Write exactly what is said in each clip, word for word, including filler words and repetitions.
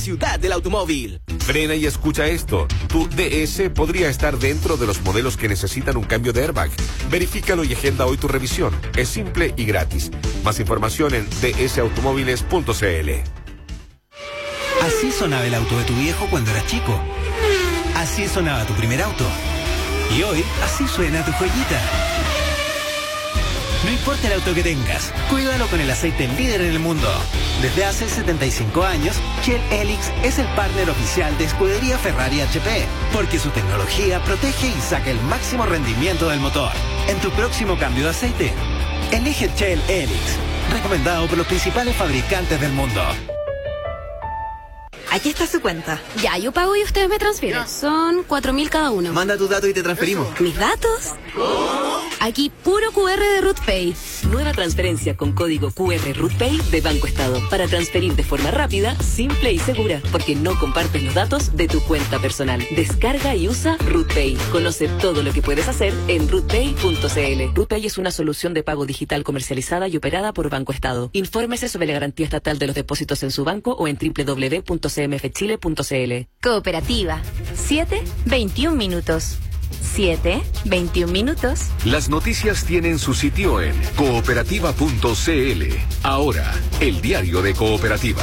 ciudad del automóvil. Frena y escucha esto. Tu D S podría estar dentro de los modelos que necesitan un cambio de airbag. Verifícalo y agenda hoy tu revisión. Es simple y gratis. Más información en d s automóviles punto c l. Así sonaba el auto de tu viejo cuando eras chico. Así sonaba tu primer auto. Y hoy, así suena tu joyita. No importa el auto que tengas, cuídalo con el aceite líder en el mundo. Desde hace setenta y cinco años, Shell Helix es el partner oficial de Escudería Ferrari H P, porque su tecnología protege y saca el máximo rendimiento del motor. En tu próximo cambio de aceite, elige Shell Helix, recomendado por los principales fabricantes del mundo. Aquí está su cuenta. Ya, yo pago y ustedes me transfieren. Son cuatro mil cada uno. Manda tus datos y te transferimos. ¿Mis datos? Aquí puro Q R de RootPay. Nueva transferencia con código Q R RootPay de Banco Estado para transferir de forma rápida, simple y segura, porque no compartes los datos de tu cuenta personal. Descarga y usa RootPay. Conoce todo lo que puedes hacer en rootpay punto c l. RootPay es una solución de pago digital comercializada y operada por Banco Estado. Infórmese sobre la garantía estatal de los depósitos en su banco o en w w w punto c m f chile punto c l. Cooperativa. siete, veintiún minutos. siete, veintiún minutos. Las noticias tienen su sitio en cooperativa punto c l. Ahora, el diario de Cooperativa.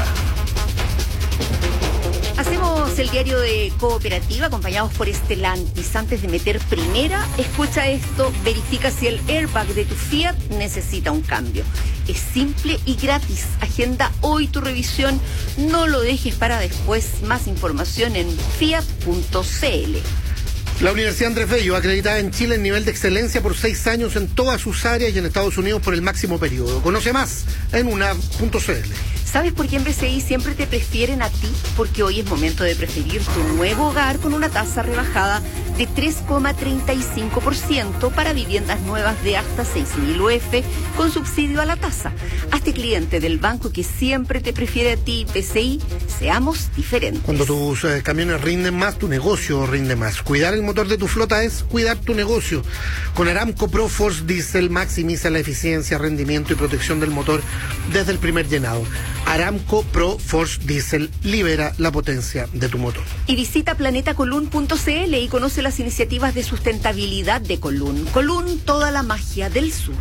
Hacemos el diario de Cooperativa acompañados por Stellantis. Antes de meter primera, escucha esto, verifica si el airbag de tu Fiat necesita un cambio. Es simple y gratis. Agenda hoy tu revisión. No lo dejes para después. Más información en fiat punto c l. La Universidad Andrés Bello, acreditada en Chile en nivel de excelencia por seis años en todas sus áreas y en Estados Unidos por el máximo periodo. Conoce más en u n a v punto c l. ¿Sabes por qué en B C I siempre te prefieren a ti? Porque hoy es momento de preferir tu nuevo hogar con una tasa rebajada de tres coma treinta y cinco por ciento para viviendas nuevas de hasta seis mil U F con subsidio a la tasa. Hazte cliente del banco que siempre te prefiere a ti. B C I, seamos diferentes. Cuando tus eh, camiones rinden más, tu negocio rinde más. Cuidar el motor de tu flota es cuidar tu negocio. Con Aramco Pro Force Diesel maximiza la eficiencia, rendimiento y protección del motor desde el primer llenado. Aramco Pro Force Diesel libera la potencia de tu motor. Y visita planeta colun punto c l y conoce las iniciativas de sustentabilidad de Colún. Colún, toda la magia del sur.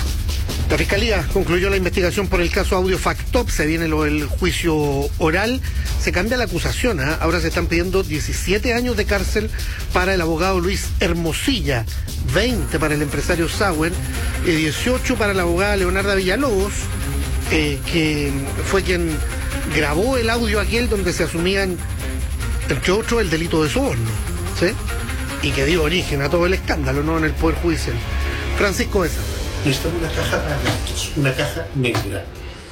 La Fiscalía concluyó la investigación por el caso Audio Factop. Se viene lo del juicio oral. Se cambia la acusación, ¿eh? Ahora se están pidiendo diecisiete años de cárcel para el abogado Luis Hermosilla, veinte para el empresario Sauer y dieciocho para la abogada Leonarda Villalobos, eh, que fue quien grabó el audio aquel donde se asumían, entre otros, el delito de soborno, ¿sí? Y que dio origen a todo el escándalo, ¿no?, en el Poder Judicial. Francisco Esa. Necesitamos una caja para gastos, una caja negra.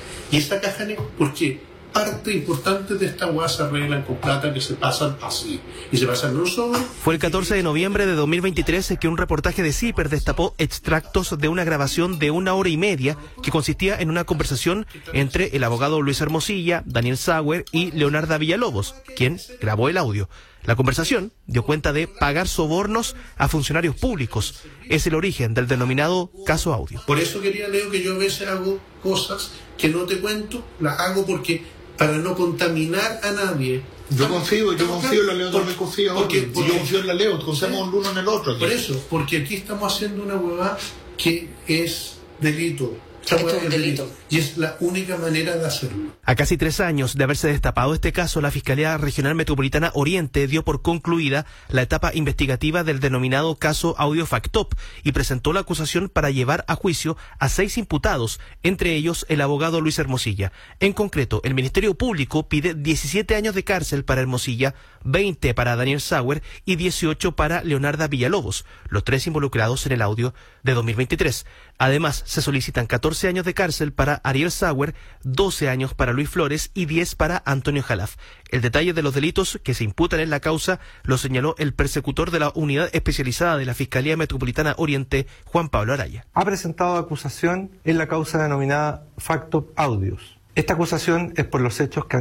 Y esta caja negra, porque parte importante de esta hueá se arreglan con plata que se pasan así. Y se pasan no solo... Fue el catorce de noviembre de dos mil veintitrés que un reportaje de CIPER destapó extractos de una grabación de una hora y media que consistía en una conversación entre el abogado Luis Hermosilla, Daniel Sauer y Leonarda Villalobos, quien grabó el audio. La conversación dio cuenta de pagar sobornos a funcionarios públicos. Es el origen del denominado caso Audio. Por eso quería, Leo, que yo a veces hago cosas que no te cuento, las hago porque para no contaminar a nadie. Yo confío, yo confío en la Leo, también confío. Porque, porque, yo confío en la Leo, confiamos el uno en el otro. Aquí. Por eso, porque aquí estamos haciendo una huevada que es delito. Esto es delito. Y es la única manera de hacerlo. A casi tres años de haberse destapado este caso, la Fiscalía Regional Metropolitana Oriente dio por concluida la etapa investigativa del denominado caso Audio Factop y presentó la acusación para llevar a juicio a seis imputados, entre ellos el abogado Luis Hermosilla. En concreto, el Ministerio Público pide diecisiete años de cárcel para Hermosilla, veinte para Daniel Sauer y dieciocho para Leonarda Villalobos, los tres involucrados en el audio de dos mil veintitrés. Además, se solicitan catorce años de cárcel para Ariel Sauer, doce años para Luis Flores y diez para Antonio Jalaf. El detalle de los delitos que se imputan en la causa lo señaló el persecutor de la Unidad Especializada de la Fiscalía Metropolitana Oriente, Juan Pablo Araya. Ha presentado acusación en la causa denominada Factop Audios. Esta acusación es por los hechos que